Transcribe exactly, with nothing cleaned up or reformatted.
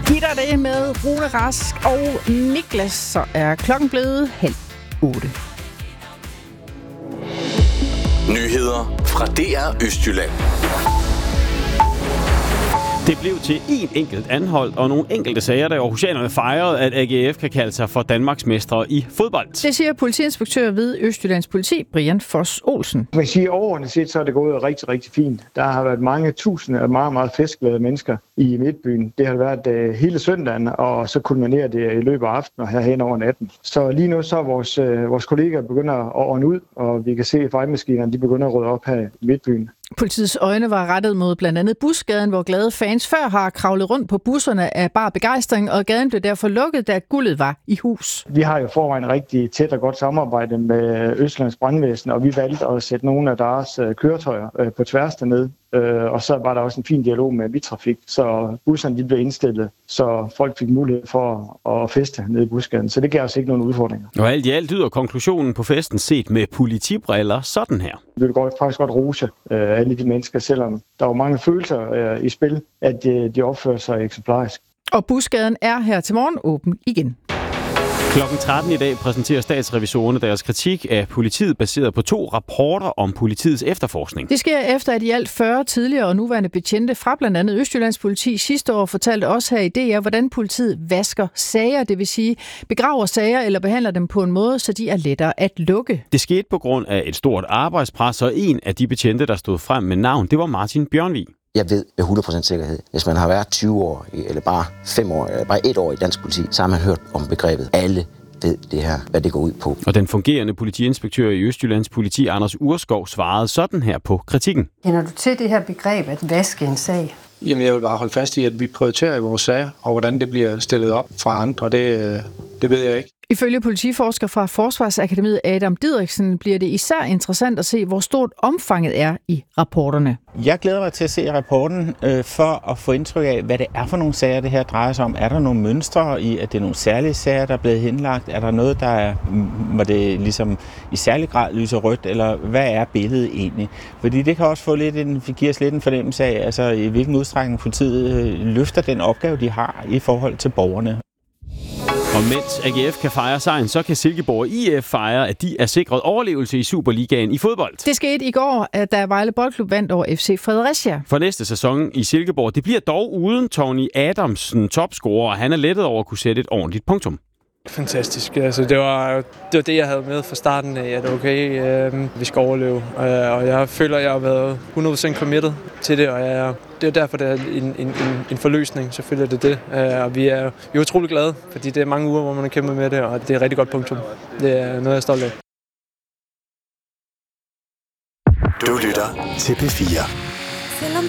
Giv dig det med Rune Rask og Niklas, så er klokken blevet halv otte. Nyheder fra D R Østjylland. Det blev til én enkelt anholdt og nogle enkelte sager, der aarhusianerne fejrede, at A G F kan kalde sig for Danmarks mestre i fodbold. Det siger politiinspektør ved Østjyllands Politi, Brian Foss Olsen. Man siger, overordnet set, så er det gået rigtig, rigtig fint. Der har været mange tusinde af meget, meget festglade mennesker i Midtbyen. Det har været uh, hele søndagen, og så kulminerer det i løbet af aftenen og herhen over natten. Så lige nu så er vores, uh, vores kollegaer begynder at ordne ud, og vi kan se, at fejlmaskinerne de begynder at rydde op her i Midtbyen. Politiets øjne var rettet mod blandt andet Busgaden, hvor glade fans før har kravlet rundt på busserne af bar begejstring, og gaden blev derfor lukket, da guldet var i hus. Vi har jo forvejen rigtig tæt og godt samarbejde med Østjyllands Brandvæsen, og vi valgte at sætte nogle af deres køretøjer på tværs dernede. Og så var der også en fin dialog med Midtrafik, så busserne de blev indstillet, så folk fik mulighed for at feste nede i Busgaden. Så det gav os ikke nogen udfordringer. Og alt i alt lyder konklusionen på festen set med politibriller sådan her. Vi vil godt, faktisk godt rose øh, alle de mennesker, selvom der var mange følelser øh, i spil, at de, de opfører sig eksemplarisk. Og Busgaden er her til morgen åben igen. Klokken tretten i dag præsenterer statsrevisorerne deres kritik af politiet baseret på to rapporter om politiets efterforskning. Det sker efter, at i alt fyrre tidligere og nuværende betjente fra blandt andet Østjyllands Politi sidste år fortalte os her i D R, hvordan politiet vasker sager, det vil sige begraver sager eller behandler dem på en måde, så de er lettere at lukke. Det skete på grund af et stort arbejdspres, og en af de betjente, der stod frem med navn, det var Martin Bjørnvig. Jeg ved med hundrede procent sikkerhed, hvis man har været tyve år, eller bare fem år, eller bare et år i dansk politi, så har man hørt om begrebet. Alle ved det her, hvad det går ud på. Og den fungerende politiinspektør i Østjyllands Politi, Anders Urskov, svarede sådan her på kritikken. Kender du til det her begreb at vaske en sag? Jamen, jeg vil bare holde fast i, at vi prioriterer i vores sager, og hvordan det bliver stillet op fra andre, det, det ved jeg ikke. Ifølge politiforsker fra Forsvarsakademiet Adam Didriksen bliver det især interessant at se, hvor stort omfanget er i rapporterne. Jeg glæder mig til at se rapporten øh, for at få indtryk af, hvad det er for nogle sager, det her drejer sig om. Er der nogle mønstre i, at det er nogle særlige sager, der er blevet henlagt? Er der noget, der er, hvor det ligesom i særlig grad lyser rødt, eller hvad er billedet egentlig? Fordi det kan også få lidt en, give os lidt en fornemmelse af, altså, i hvilken udstrækning politiet øh, løfter den opgave, de har i forhold til borgerne. Og mens A G F kan fejre sejren, så kan Silkeborg I F fejre, at de er sikret overlevelse i Superligaen i fodbold. Det skete i går, da Vejle Boldklub vandt over F C Fredericia. For næste sæson i Silkeborg, det bliver dog uden Tony Adamsen, topscorer, og han er lettet over at kunne sætte et ordentligt punktum. Fantastisk. Altså, det, var, det var det, jeg havde med fra starten af, at okay, øh, vi skal overleve. Øh, og jeg føler, at jeg har været hundrede procent committed til det, og jeg, det er derfor, det er en, en, en, en forløsning. Selvfølgelig er det det. Øh, og vi er, vi er utrolig glade, fordi det er mange uger, hvor man har kæmpet med det, og det er et rigtig godt punktum. Det er noget, jeg er stolt af. Du lytter til P fire. Selvom